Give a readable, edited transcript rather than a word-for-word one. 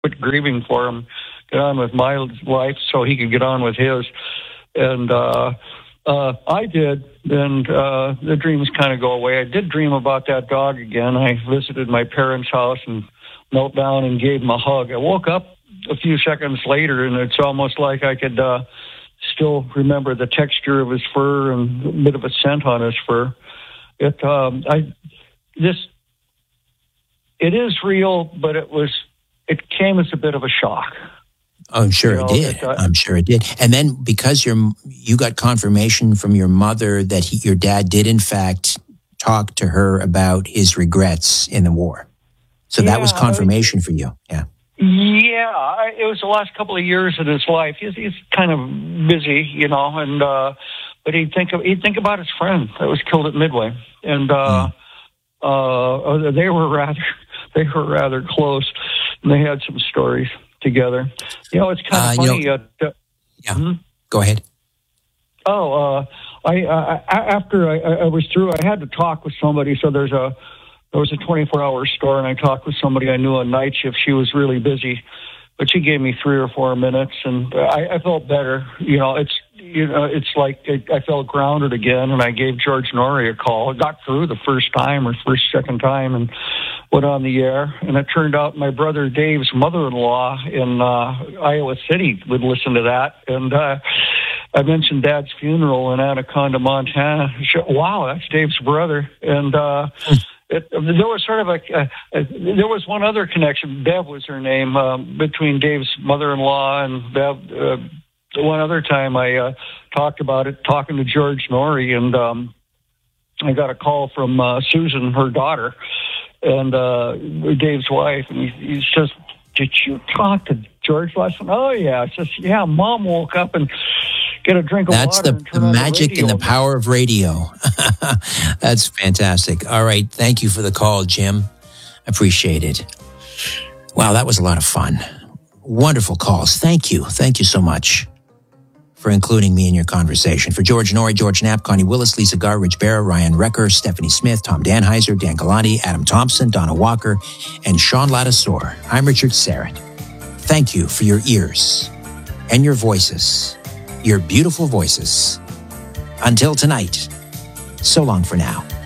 quit grieving for him, get on with my life so he could get on with his. And I did, and the dreams kind of go away. I did dream about that dog again. I visited my parents' house and knelt down and gave him a hug. I woke up a few seconds later, and it's almost like I could still remember the texture of his fur and a bit of a scent on his fur. It is real, but it came as a bit of a shock. I'm sure it did. I'm sure it did. And then because you got confirmation from your mother that your dad did in fact talk to her about his regrets in the war. So that was confirmation for you. Yeah. Yeah, it was the last couple of years of his life. He's kind of busy, and but he'd think about his friend that was killed at Midway, and they were rather close, and they had some stories together. It's kind of funny. Go ahead. After I was through, I had to talk with somebody. So there was a 24-hour store, and I talked with somebody I knew on night shift. She was really busy, but she gave me 3 or 4 minutes, and I felt better. It's like I felt grounded again, and I gave George Norrie a call. I got through the second time, and went on the air. And it turned out my brother Dave's mother-in-law in Iowa City would listen to that, and I mentioned Dad's funeral in Anaconda, Montana. Wow, that's Dave's brother, and there was sort of there was one other connection. Bev was her name, between Dave's mother-in-law and Bev. One other time I talked about it, talking to George Norrie, and I got a call from Susan, her daughter, and Dave's wife, and he says, "Did you talk to George last night?" "Oh, yeah." I says, "Yeah, Mom woke up and get a drink of water." That's the magic and the power of radio. That's fantastic. All right. Thank you for the call, Jim. Appreciate it. Wow, that was a lot of fun. Wonderful calls. Thank you. Thank you so much for including me in your conversation. For George Norrie, George Knapp, Connie Willis, Lisa Garr, Rich Barra, Ryan Recker, Stephanie Smith, Tom Danheiser, Dan Galante, Adam Thompson, Donna Walker, and Sean Ladisor, I'm Richard Syrett. Thank you for your ears and your voices, your beautiful voices. Until tonight, so long for now.